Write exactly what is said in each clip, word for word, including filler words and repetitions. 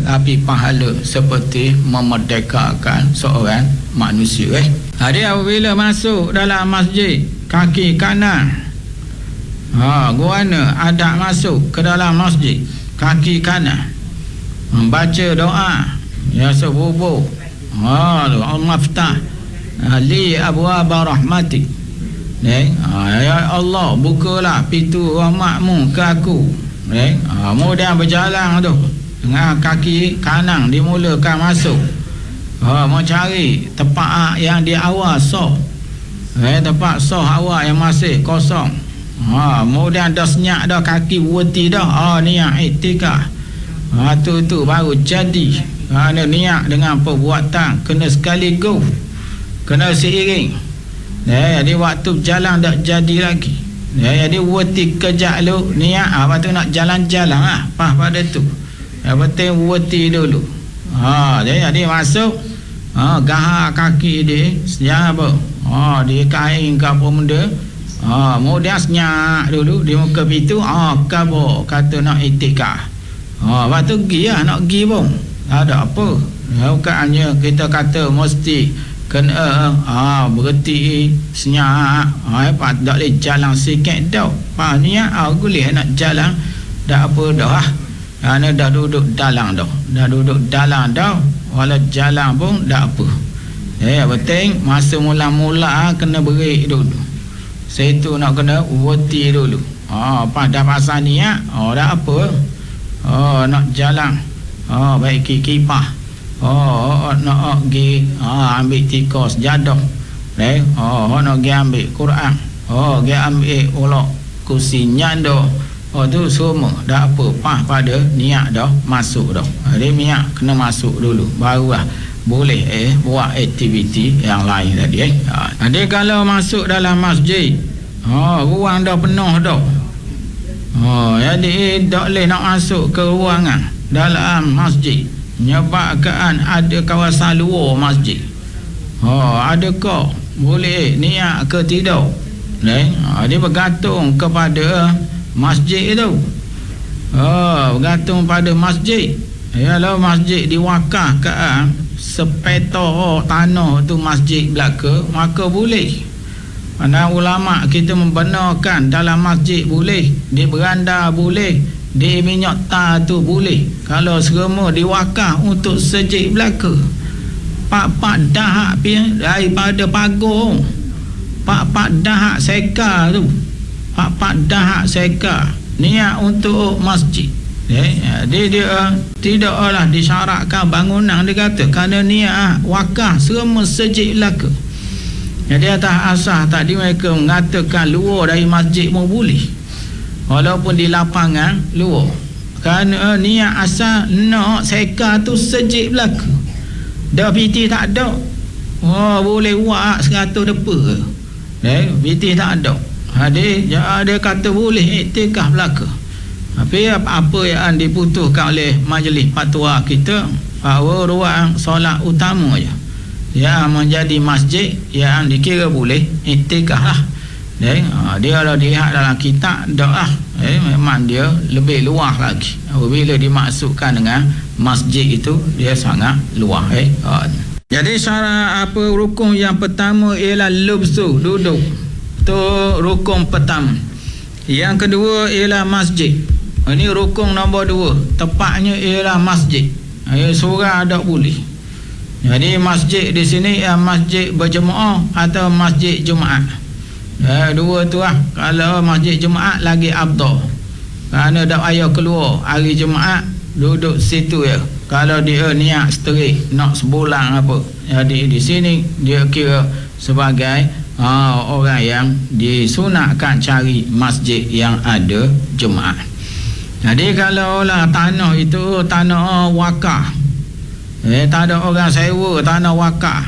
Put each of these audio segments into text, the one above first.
tapi pahala seperti memerdekakan seorang manusia. Eh. Jadi apabila masuk dalam masjid, kaki kanan, ha, guana ada masuk ke dalam masjid, kaki kanan, membaca doa, ya sebubuh, ha, al-maftah, li abwab rahmatik. Eh, ya Allah, bukalah pintu rahmatmu ke aku. Eh, ha, kemudian berjalan tu dengan kaki kanan dimulakan masuk. Ha, mencari tempat yang di awal soh. Eh, tempat soh awal yang masih kosong. Ha, kemudian dah senyap dah kaki berhenti dah. Ha, niat iktikaf. Ha, tu tu baru jadi. Ha, niat dengan perbuatan kena sekaligus. Kena seiring. Ya, jadi waktu berjalan tak jadi lagi. Ya, jadi berhenti kejap dulu niat. Ha, lepas tu nak jalan-jalan lah. Pas pada tu. Yang penting berhenti dulu. Ha, jadi, jadi masuk. Ha, gahar kaki dia. Sejarah apa? Ha, dia kain ke apa benda. Ha, kemudian senyap dulu di muka pintu. Ha, kabur kata nak iktikaf. Ha, lepas tu pergi lah. Nak pergi pun tak ada apa. Ya, bukan hanya kita kata mesti kena ha, berhenti senyap. Ha, tak boleh jalan sikit dah. Ha, niat ha, boleh nak jalan. Dah apa dah lah. Ha, dah duduk dalam dah. Dah duduk dalam dah. Walau jalan pun dah apa. Eh, penting masa mula-mula kena break dulu. Situ nak kena berhenti dulu. Ha, pas dah pasal niat. Oh, dah apa. Oh, nak jalan. Oh, baik kipah. Oh, nak pergi ha, ambil tikar sejadah. Eh, oh, nak pergi ambil Quran. Oh, pergi ambil ulok kursi nyanda. Oh, tu semua dah apa pas pada niat dah masuk dah. Jadi niat kena masuk dulu barulah boleh eh buat aktiviti yang lain tadi eh. Ha. Jadi kalau masuk dalam masjid, oh, ruang dah penuh dah. Oh, jadi tak boleh nak masuk ke ruangan dalam masjid. Menyebabkan ada kawasan luar masjid. Oh, adakah boleh niat ke tidak? Eh, dia bergantung kepada masjid itu. Oh, bergantung pada masjid. Kalau masjid diwakafkan sepeta tanah tu masjid belaka, maka boleh. Mana ulama kita membenarkan dalam masjid boleh, di beranda boleh, di minyak tar tu boleh. Kalau semua diwakaf untuk sejid belaka, pak-pak dahak daripada pagar, pak-pak dahak seka tu, pak-pak dahak seka niat untuk masjid. Eh, dia dia tidaklah disyaratkan bangunan, dia kata kerana niat wakaf semua sejid belaka. Jadi atas asas tadi mereka mengatakan luar dari masjid pun boleh, walaupun di lapangan luar. Kerana niat asal nak seka tu sejid belaka. Dah piti tak ada. Oh, boleh buat seratus depa. Eh, piti tak ada. Hadir dia, dia kata boleh iktikaf belaka. Tapi apa yang diputuskan oleh majlis fatwa kita, bahawa ruang solat utama je yang menjadi masjid yang dikira boleh iktikaf lah. Eh, dia kalau dilihat dalam kitab dak lah. Eh, memang dia lebih luas lagi. Apabila dimasukkan dengan masjid itu, dia sangat luas. Eh. Jadi syarat apa rukun yang pertama ialah lubsu, duduk. Tu rukun pertama. Yang kedua ialah masjid. Ini rukun nombor dua. Tepatnya ialah masjid. Eh, surah tak boleh. Jadi masjid di sini ialah masjid berjemaah atau masjid Jumaat. Ya, dua tu lah. Kalau masjid Jumaat lagi abdul, kerana dah ayah keluar hari Jumaat, duduk situ ya. Kalau dia niat straight nak sebulan apa, jadi di sini dia kira sebagai ha, orang yang disunatkan cari masjid yang ada Jumaat. Jadi kalau lah tanah itu tanah wakaf, eh, tak ada orang sewa tanah wakaf,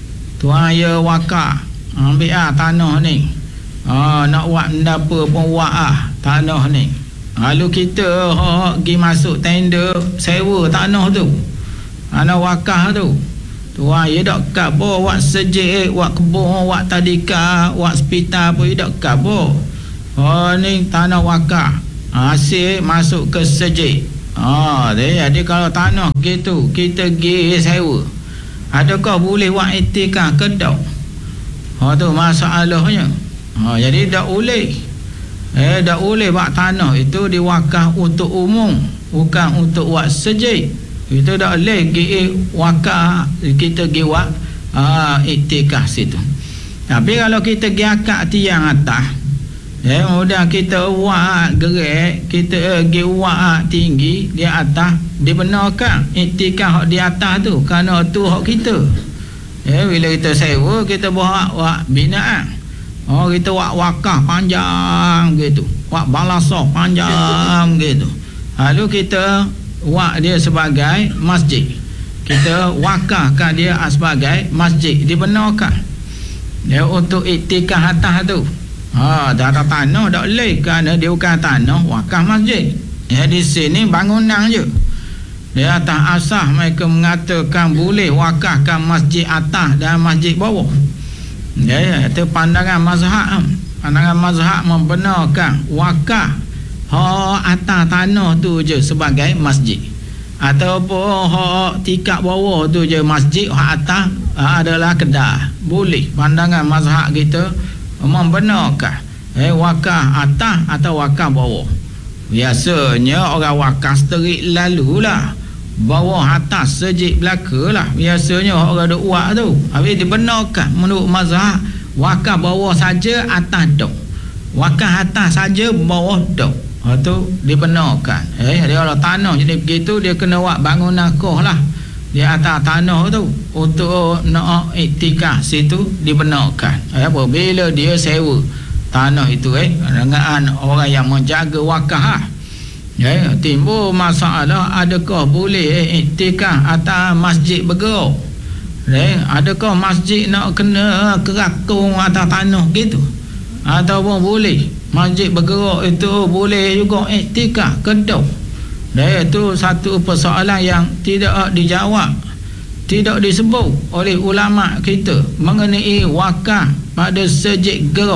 tuan ya wakaf, ambil lah tanah ni. Ah, nak buat apa pun buat ah tanah ni. Lalu kita oh, pergi masuk tender sewa tanah tu, tanah wakaf tu. Tuan ya dak kabur buat sejid, buat kebun, buat tadika, buat hospital pun dak kabur. Oh, ni tanah wakaf. Hasil masuk ke sejid. Ah, dia jadi kalau tanah gitu kita pergi sewa, adakah boleh buat iktikaf ke tak? Ha tu masalahnya. Ha jadi tak boleh. Eh tak boleh buat tanah itu diwakaf untuk umum, bukan untuk buat masjid. Itu tak boleh pergi wakaf kita pergi buat ah iktikaf situ. Tapi kalau kita pergi akad tiang atas, ya, kemudian kita buat gerak, kita pergi buat tinggi di atas, dibenarkan iktikaf di atas tu, kerana tu hak kita. Ya, bila kita sewa, kita buat buat binaan. Oh, kita buat wakaf panjang gitu, buat balasah panjang gitu. Lalu kita buat dia sebagai masjid. Kita wakafkan dia sebagai masjid, dibenarkan. Ya, untuk iktikaf atas tu. Ha, dah ada tanah tak boleh kerana dia bukan tanah wakaf masjid. Ya, di sini bangunan je. Dia atas asas mereka mengatakan boleh wakafkan masjid atas dan masjid bawah. Ya, itu pandangan mazhab. Pandangan mazhab membenarkan wakaf hak atas tanah tu je sebagai masjid. Ataupun hak tingkat bawah tu je masjid, hak atas adalah kedai. Boleh. Pandangan mazhab kita membenarkan eh wakaf atas atau wakaf bawah. Biasanya orang wakaf terik lalulah, bawah atas sejik belakalah. Biasanya orang duk buat tu. Habis dibenarkan menurut mazhab wakaf bawah saja, atas tak. Wakaf atas saja, bawah tak. Ha tu dibenarkan. Eh dia kalau tanah jadi begitu, dia kena buat bangunan koh lah di atas tanah tu untuk nak iktikaf situ, dibenarkan. Eh, apabila dia sewa tanah itu eh dengan orang yang menjaga wakaf, ya, timbul masalah adakah boleh eh, iktikaf atas masjid bergerak. Eh, adakah masjid nak kena kerakung atas tanah gitu, ataupun boleh masjid bergerak itu boleh juga iktikaf ke tak? Dan itu satu persoalan yang tidak dijawab, tidak disebut oleh ulama kita mengenai wakaf pada sejik gerak.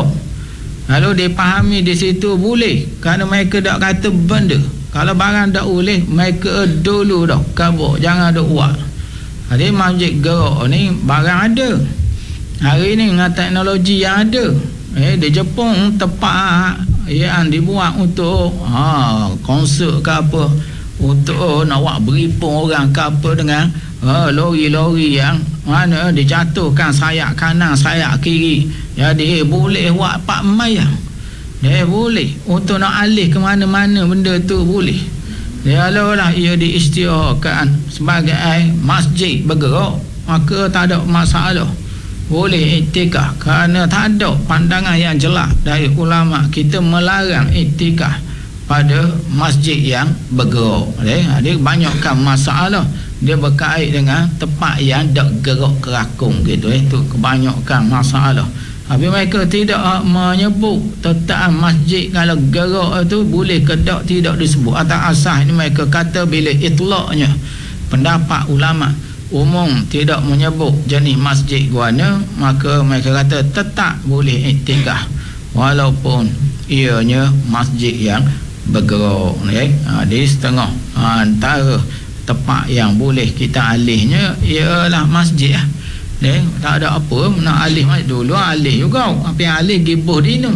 Lalu dipahami di situ boleh, kerana mereka tak kata benda. Kalau barang tak boleh, mereka dulu dah kabur, jangan duk buat. Jadi masjid gerak ni barang ada. Hari ni dengan teknologi yang ada, eh di Jepun tempat yang dibuat untuk ha konsert ke apa, untuk nak buat beripun orang ke apa dengan ha, lori-lori yang mana dijatuhkan sayap kanan sayap kiri. Jadi boleh buat pak mayang. Dia boleh untuk nak alih ke mana-mana benda tu boleh. Dia lah ia diisytiharkan sebagai masjid bergerak, maka tak ada masalah, boleh iktikaf. Kerana tak ada pandangan yang jelas dari ulama kita melarang iktikaf pada masjid yang bergerak. Dia banyakkan masalah dia berkait dengan tempat yang tak gerak kerakung gitu. Itu kebanyakan masalah. Tapi mereka tidak menyebut tentang masjid kalau gerak itu boleh ke tak, tidak disebut. Atas asas ini mereka kata bila itlaqnya pendapat ulama umum tidak menyebut jenis masjid guana, maka mereka kata tetap boleh iktikaf walaupun ianya masjid yang bergerak. Okay? Ha, di setengah ha, antara tempat yang boleh kita alihnya ialah masjid. Okay? Tak ada apa nak alih masjid. Dulu alih juga, apa yang alih gibuh dinu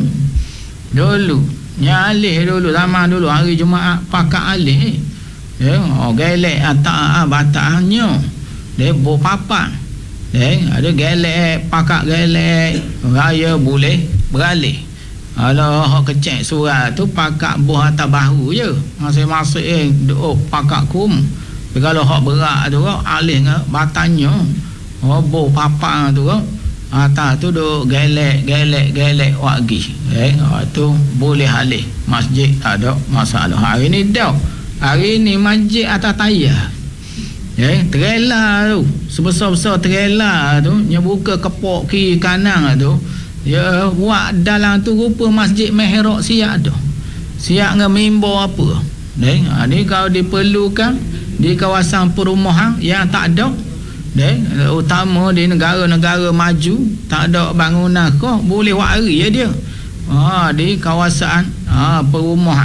dulu, yang alih dulu zaman dulu hari Jumaat pakat alih. Ya, oh, gelek atas bataknya dia berpapan. Eh, ada gelek, pakak gelek, raya boleh beralih. Kalau hak kecek surat tu pakak buah atas bahu je. Masing-masing duk pakak kum. Tapi kalau hak berat tu alih dengan batanya. Oh, bo papan tu atas tu duk gelek, gelek, gelek wagi. Eh, tu boleh alih. Masjid tak ada masalah. Hari ni dah. Hari ni masjid atas tayar. Ya, trailer tu sebesar-besar trailer tu dia buka kepok kiri kanan tu, dia buat dalam tu rupa masjid mihrab siap dah, siap dengan mimbar apa. Deng, ha, ni kalau diperlukan di kawasan perumahan yang tak ada, deng, utama di negara-negara maju tak ada bangunan kau boleh wari ya dia. Ha, di kawasan ha, perumahan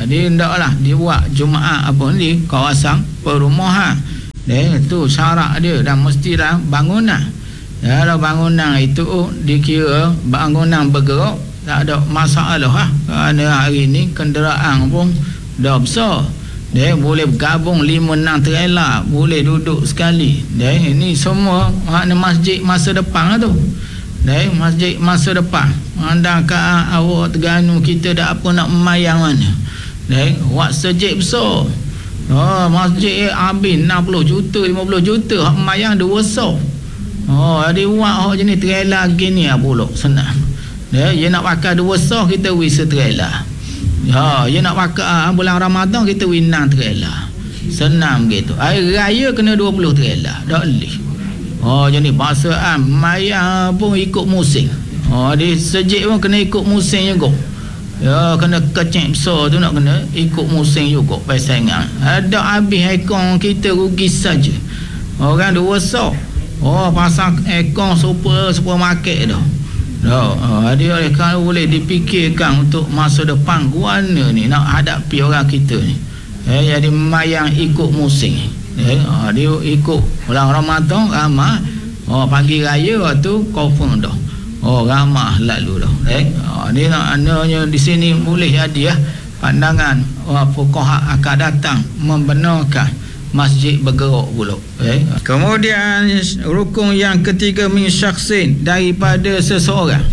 dia hendaklah dibuat Jumaat apa ni kawasan perumahan. Deh tu syarat dia dan mesti dalam bangunan. Kalau bangunan itu dikira bangunan bergerak, tak ada masalah lah. Kerana hari ni kenderaan pun dah besar. Dia boleh bergabung lima enam trailer, boleh duduk sekali. Dia ini semua makna masjid masa depan lah tu. Dia masjid masa depan. Andakah awak Terengganu kita dah apa nak memayang mana. Dia buat sejid besar. Oh, masjid habis enam puluh juta, lima puluh juta, hak memayang dua so. Oh, ada buat hak jenis trailer gini lah pula senang. Dia dia nak pakai dua so kita wisa trailer. Ya, dia nak pakai uh, bulan Ramadan kita winang trailer. Senang gitu. Hari raya kena dua puluh trailer. Tak boleh. Oh, jadi bahasa am maya pun ikut musim. Oh, di sejik pun kena ikut musim juga. Ya, kena kecek besar tu nak kena ikut musim juga pasangan. Ada habis ekor kita rugi saja. Orang dua sok. Oh, pasang ekor super supermarket dah. Dah, uh, dia kalau boleh dipikirkan untuk masa depan guana ni nak hadapi orang kita ni. Eh, jadi mayang ikut musim. Eh, uh, dia ikut bulan Ramadan ramah. Oh, pagi raya tu confirm dah. Oh, ramah lalu dah. Eh, uh, dia nak ananya di sini boleh jadi ya pandangan uh, fuqaha akan datang membenarkan masjid bergerak pula. Eh. Kemudian rukun yang ketiga min syakhsin, daripada seseorang.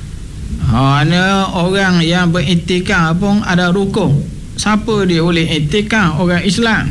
Ha, ana orang yang beriktikaf pun ada rukun. Siapa dia boleh iktikaf? Orang Islam.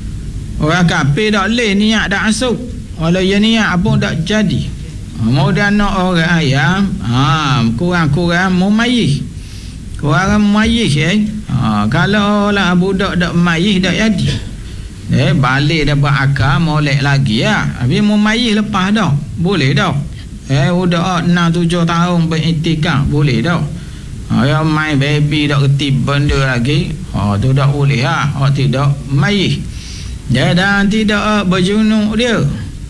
Orang kafir tak boleh niat dak asuk. Kalau dia niat apa tak jadi. Kemudian nak orang yang ha, kurang-kurang mumayyiz. Kurang mumayyiz eh. Ha, kalau lah budak dak mumayyiz dak jadi. Eh, balik dapat akal molek lagi ya. Habis mumayyiz lepas dah. Boleh dah. Eh, udah enam tujuh tahun beriktikaf boleh dah. Ha, yang main baby dak reti benda lagi. Ha, tu tak boleh ha. Ha, tidak mumayyiz. Dia dan tidak uh, berjunuk dia.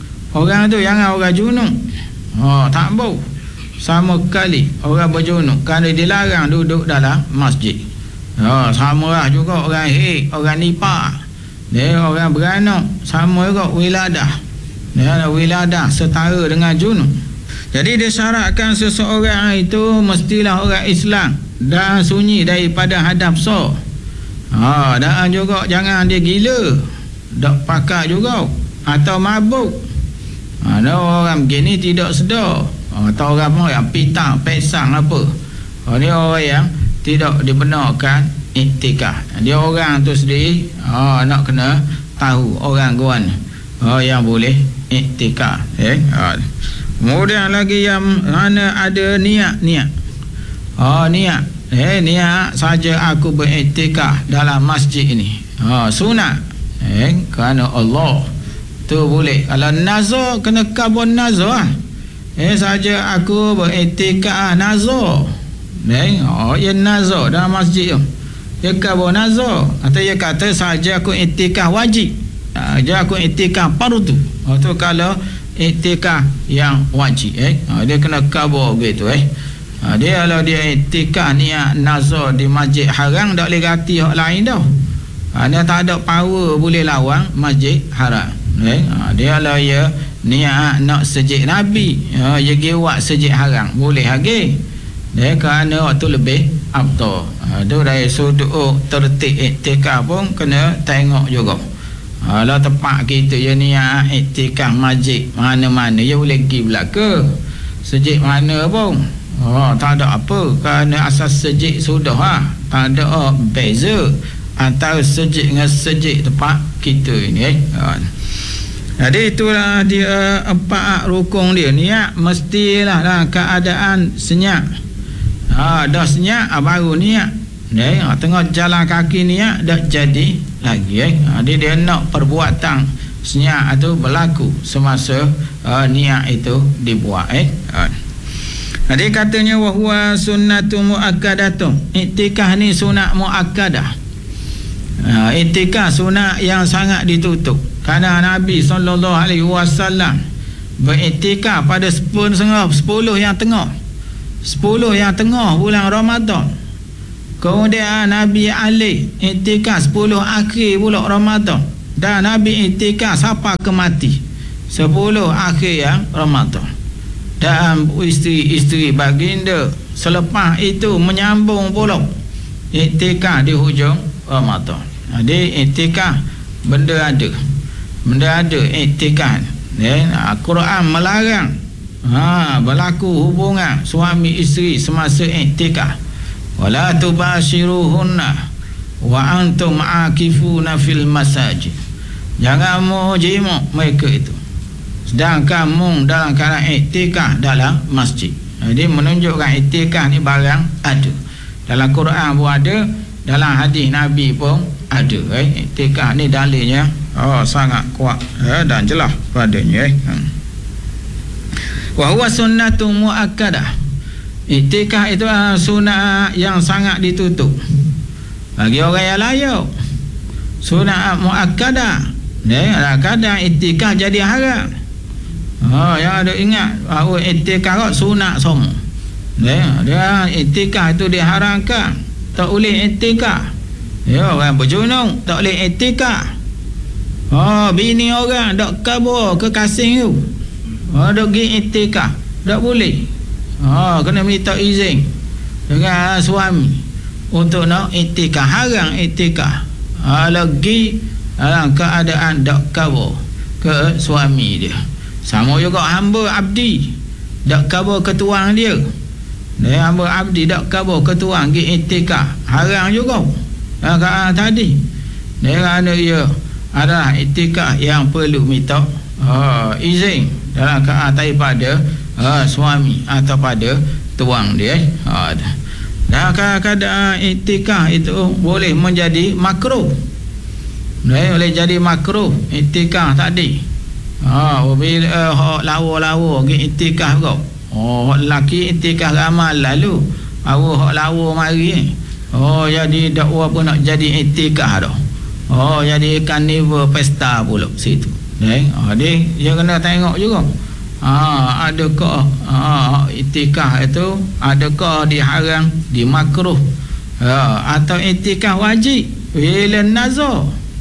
Orang tu jangan orang junuk. Ha, tak bau. Sama kali orang berjunuk kerana dilarang duduk dalam masjid. Ha, sama lah juga orang hik, orang nipah. Dia orang beranak sama juga wiladah. Dia ada wiladah setara dengan junub. Jadi disyaratkan seseorang itu mestilah orang Islam dan sunyi daripada hadap so. Ha, dan juga jangan dia gila. Dak pakai juga atau mabuk. Ha, ada orang begini tidak sedar. Ha, atau orang pun yang pitang, pesang apa. Ha, dia orang yang tidak dibenarkan iktikaf. Dia orang tu sendiri oh, nak kena tahu orang guan oh, yang boleh iktikaf eh? Oh. Kemudian lagi yang mana ada niat-niat oh, niat eh, niat saja aku beriktikaf dalam masjid ini oh, sunat eh, kerana Allah tu boleh. Kalau nazar kena kabun nazar eh, saja aku beriktikaf nazar eh, oh, ya nazar dalam masjid tu. Dia kabur nazar atau dia kata saja aku iktikaf wajib, saja aku iktikaf fardu. Itu kalau iktikaf yang wajib eh ha, dia kena kabur begitu eh ha, dia kalau dia iktikaf niat nazar di masjid haram tak boleh ganti hak lain dah. Ha, dia tak ada power boleh lawan masjid haram eh ha, dia kalau dia niat nak sejid Nabi ha, dia pergi buat sejid haram boleh lagi dia kerana waktu lebih afdal. Ha, tu dari sudut tertib iktikaf pun kena tengok juga. Kalau tempat kita je niat iktikaf masjid mana-mana dia boleh pergi belaka. Sejid mana pun. Oh, tak ada apa kerana asas sejid sudah ha. Tak ada oh, beza antara sejid dengan sejid tempat kita ini eh. Ha. Jadi itulah dia empat rukun dia. Niat mestilah dalam keadaan senyap. Ha, dah senyap ha, baru niat. Eh, ha, tengah jalan kaki niat dah jadi lagi eh. Ha, dia, dia nak perbuatan senyap itu berlaku semasa uh, niat itu dibuat eh. Ha. Jadi katanya wa huwa sunnatu muakkadatun. Iktikaf ni sunat muakkadah. Ha, iktikaf sunat yang sangat ditutup. Kerana Nabi sallallahu alaihi wasallam beriktikaf pada sepuluh yang tengah. sepuluh yang tengah bulan Ramadan. Kemudian Nabi Ali iktikaf sepuluh akhir pula Ramadan, dan Nabi iktikaf sampai ke mati sepuluh akhir yang Ramadan. Dan isteri-isteri baginda selepas itu menyambung pula iktikaf di hujung Ramadan. Jadi iktikaf benda ada, benda ada iktikaf. Ya, Al-Quran melarang ha, berlaku hubungan suami isteri semasa iktikaf. Wala tubashiruhunna wa antum akifuna fil masajid. Jangan mu jima mereka itu sedangkan mu dalam keadaan iktikaf dalam masjid. Jadi menunjukkan iktikaf ni barang ada. Dalam Quran pun ada, dalam hadis Nabi pun ada. Eh, iktikaf ni dalilnya oh sangat kuat eh, dan jelas padanya. Eh. Wa huwa sunnatun muakkadah. Iktikaf itu uh, sunat yang sangat ditutup bagi orang yang layak. Sunat muakkadah. Eh, kadang iktikaf jadi haram. Oh, yang ada ingat bahawa iktikaf sunat semua. Ya, dia iktikaf itu diharamkan. Tak boleh iktikaf. Ya, orang berjunung tak boleh iktikaf. Oh, bini orang dak kabur ke kasing tu. Oh, dak pergi iktikaf, tak boleh. Oh, kena minta izin dengan suami untuk nak iktikaf. Haram iktikaf. Ah, lagi dalam keadaan dak kabur ke suami dia. Sama juga hamba abdi dak kabur ke tuang dia. Dia hamba abdi dak kabur ke tuang pergi iktikaf. Haram juga. Ah, kat tadi. Dia kerana ia adalah iktikaf yang perlu minta oh, izin dalam keadaan daripada oh, suami atau pada tuang dia. Oh, dan kadang-kadang iktikaf itu boleh menjadi makruh. Dia boleh jadi makruh iktikaf tadi. Oh, bila hak lawa-lawa pergi iktikaf kau. Oh, hak lelaki iktikaf ramal lalu. Awak hak lawa mari. Oh, jadi dakwa pun nak jadi iktikaf dah. Oh, jadi karnival pesta pula situ. Eh, oh, dia dia kena tengok juga. Ah, adakah ah iktikaf itu adakah diharam, dimakruh? Ah, atau iktikaf wajib? Bila nazar.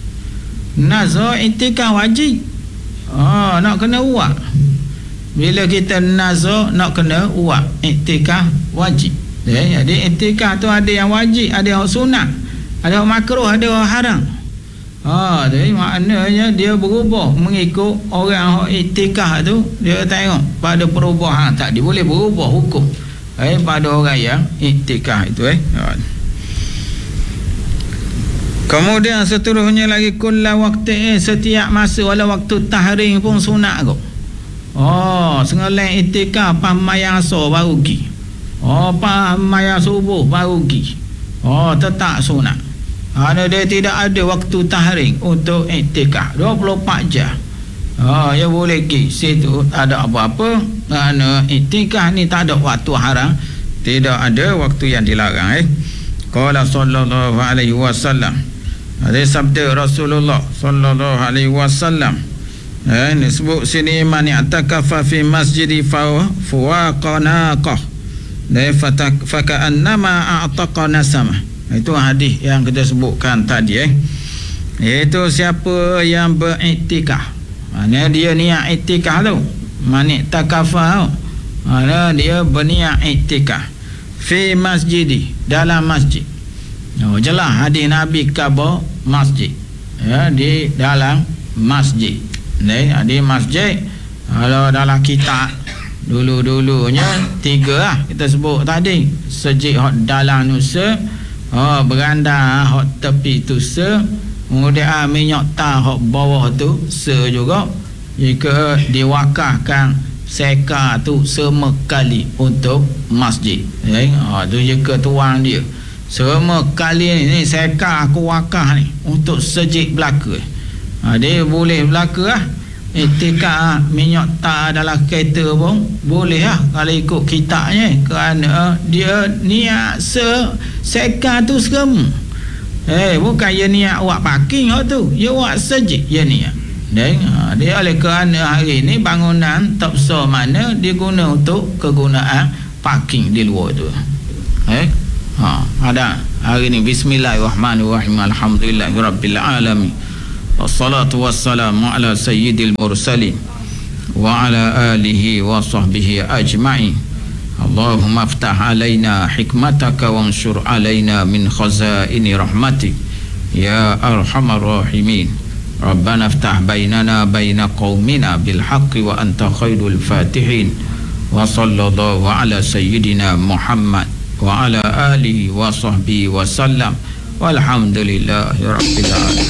Nazar iktikaf wajib. Ah, nak kena uak. Bila kita nazar nak kena uak, iktikaf wajib. Eh, jadi iktikaf tu ada yang wajib, ada yang sunat, ada yang makruh, ada yang haram. Ha, jadi maknanya dia berubah mengikut orang yang iktikaf tu. Dia tengok pada perubahan tak dia boleh berubah hukum eh pada orang yang iktikaf itu eh. Ha. Kemudian seterusnya lagi kulla waktu eh, setiap masa wala waktu tahrim pun sunat kau. Oh, sengalang iktikaf pamayang asar baru pergi. Oh, pamayang subuh baru pergi. Oh, tetap sunat. Ada dia tidak ada waktu tahrim untuk iktikaf dua puluh empat jam. Oh, ya boleh pergi situ ada apa-apa. Kerana iktikaf ni tak ada waktu haram, tidak ada waktu yang dilarang eh. Qala sallallahu alaihi wasallam. Ada sabda Rasulullah sallallahu alaihi wasallam. Eh, ni sebut sini man i'takafa fi masjidi fa fuwaqanaqah. La fataka annama a'taqa nasama. Itu hadis yang kita sebutkan tadi eh. Iaitu siapa yang beriktikaf, mana dia niat iktikaf tu, mana takafa tu, mana dia berniat iktikaf fi masjidi, dalam masjid. Oh, jelas hadis Nabi khabar masjid ya, di dalam masjid. Ni di masjid. Kalau dalam kitab dulu-dulunya tiga lah kita sebut tadi. Sejid hak dalam nusa, oh, beranda hak tepi tu se, kemudian minyak tah hak bawah tu se juga. Jika diwakafkan seka tu semua kali untuk masjid eh, oh, tu jika tuang dia semua kali ni, ni seka aku wakaf ni untuk sejid belaka. Ha, dia boleh belaka lah. Iktikaf minyak tah dalam kereta pun boleh lah kalau ikut kitabnya, kerana dia niat se seka tu serem. Eh, bukan dia niat buat parking tu, dia buat sejid dia niat. Dan ha, dia oleh kerana hari ni bangunan tak besar mana dia guna untuk kegunaan parking di luar tu. Eh, ha, ada hari ni. Bismillahirrahmanirrahim. Alhamdulillahirabbil alamin. Wassalatu wassalamu ala sayyidil mursalin wa ala alihi wa sahbihi ajma'in. Allahumma aftah alaina hikmataka wansur alaina min khazaini rahmatik ya arhamar rahimin. Rabbana aftah bainana baina qaumina bil haqqi wa anta khairul fatihin. Wa sallallahu ala sayyidina Muhammad wa ala alihi wa sahbihi wa sallam. Walhamdulillahi rabbil alamin.